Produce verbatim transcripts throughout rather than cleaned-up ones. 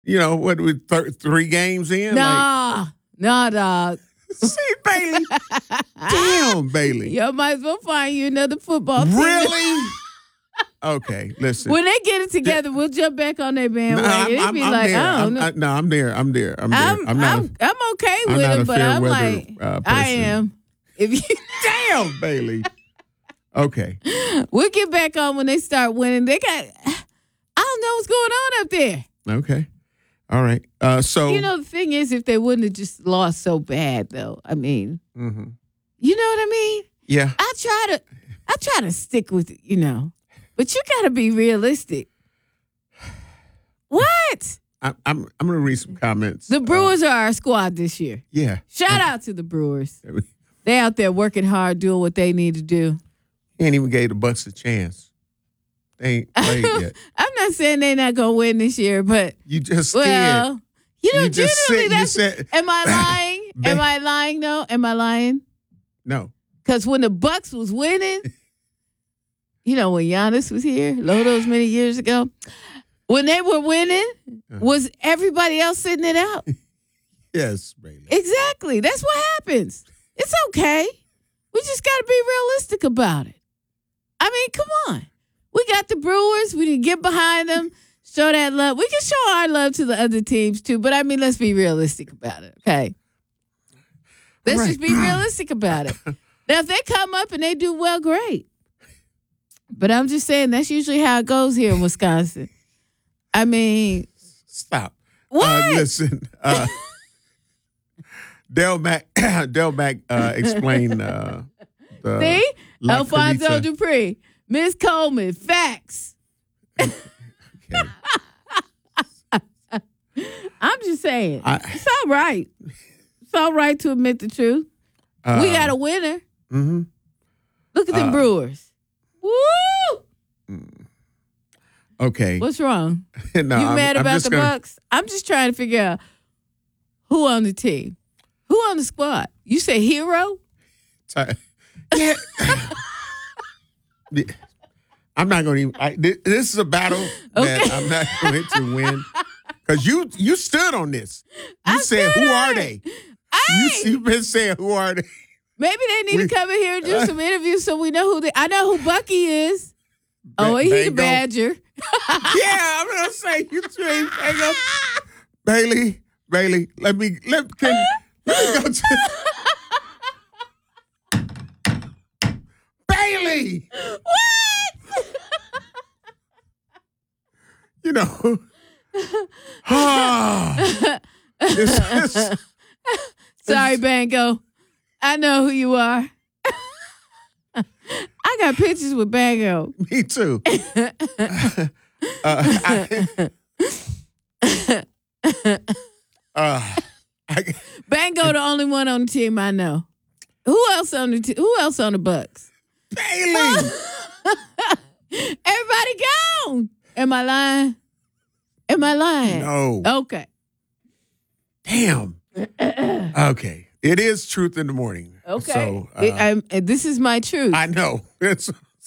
You know, what, with th- three games in? Nah, like, nah, dog. See, Bailey. Damn, Bailey. Y'all might as well find you another football team. Really? Okay, listen. When they get it together, we'll jump back on their bandwagon. No, I'm, It'd I'm, be I'm like, there. I don't I'm, know. I, no, I'm there. I'm there. I'm there. I'm, I'm not. I'm, a, I'm okay I'm with not it, a but fair I'm weather, like, uh, I person. am. If you Damn, Bailey. Okay. We'll get back on when they start winning. They got, I don't know what's going on up there. Okay. All right. Uh, so You know, the thing is, if they wouldn't have just lost so bad, though, I mean, mm-hmm. you know what I mean? Yeah. I try to, I try to stick with, you know, but you got to be realistic. What? I, I'm I'm going to read some comments. The Brewers uh, are our squad this year. Yeah. Shout out to the Brewers. They out there working hard, doing what they need to do. Ain't even gave the Bucks a chance. They ain't played yet. I'm not saying they're not going to win this year, but You just well, scared. you know, You just generally said- you that's. said- am I lying? Am I lying? though? Am I lying? No. Because when the Bucks was winning, you know, when Giannis was here, all those many years ago, when they were winning, was everybody else sitting it out? Yes, Bailey. Exactly. That's what happens. It's okay. We just got to be realistic about it. I mean, come on. We got the Brewers. We can get behind them, show that love. We can show our love to the other teams too. But I mean, let's be realistic about it. Okay. Let's Right. just be realistic about it. Now, if they come up and they do well, great. But I'm just saying that's usually how it goes here in Wisconsin. I mean, Stop. what? Uh, listen. Uh, Del Mac, Del Mac uh, explained the the See? La Alfonso Carita. Dupree, Miss Coleman, facts. Okay. I'm just saying. I- It's all right. It's all right to admit the truth. Uh, we got a winner. Mm-hmm. Look at the uh, Brewers. Woo! Okay. What's wrong? no, you I'm, mad I'm about just the gonna, Bucks? I'm just trying to figure out who on the team. Who on the squad? You say hero? T- yeah. I'm not going to even. I, this, this is a battle that Okay. I'm not going to win because you you stood on this. You I said, stood "Who on are it. they?" I You, you've been saying, "Who are they?" Maybe they need We- to come in here and do some interviews so we know who they. I know who Bucky is. Oh, Ba- he's a Bango. Badger. Yeah, I'm gonna say you two ain't Bango. Bailey, Bailey, let me let can let me go to Bailey. What? You know. Ah. This is- Sorry, Bango. I know who you are. I got pictures with Bango. Me too. uh, I, uh, I, Bango, the only one on the team I know. Who else on the te- Who else on the Bucks? Bailey. Everybody gone. Am I lying? Am I lying? No. Okay. Damn. Okay. It is truth in the morning. Okay. So, uh, It- I'm- uh, this is my truth. I know. It's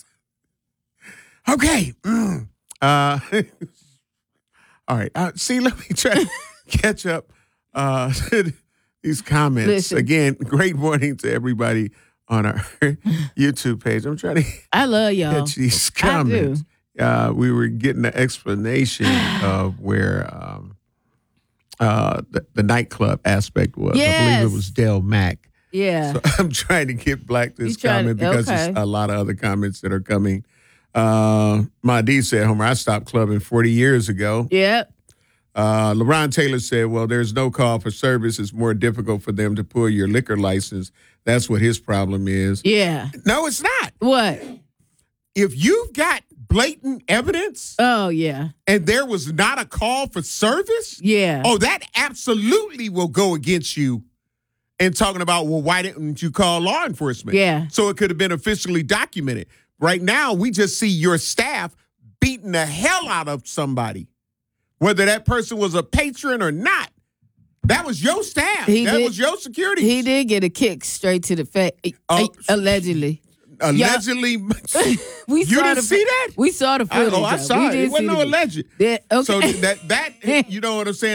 okay. Mm. Uh, all right. Uh, see, let me try to catch up uh, these comments. Listen. Again, great morning to everybody on our YouTube page. I'm trying to I love y'all. catch these I comments. do. Uh, we were getting the explanation of where um, uh, the, the nightclub aspect was. I Yes. believe it was Del Mac. Yeah. So I'm trying to get black this You trying to- comment because okay. there's a lot of other comments that are coming. Uh, my D said, Homer, I stopped clubbing forty years ago. Yep. Uh, LeBron Taylor said, well, there's no call for service. It's more difficult for them to pull your liquor license. That's what his problem is. Yeah. No, it's not. What? If you've got blatant evidence Oh, yeah. and there was not a call for service, Yeah. oh, that absolutely will go against you. And talking about, well, why didn't you call law enforcement? Yeah. So it could have been officially documented. Right now, we just see your staff beating the hell out of somebody, whether that person was a patron or not. That was your staff. He that did- was your security. He did get a kick straight to the face. Oh. Allegedly. allegedly. We You saw didn't the, see that? We saw the I, footage. oh, I of saw we it. did It wasn't see no the- alleged. Yeah, okay. So that that you know what I'm saying.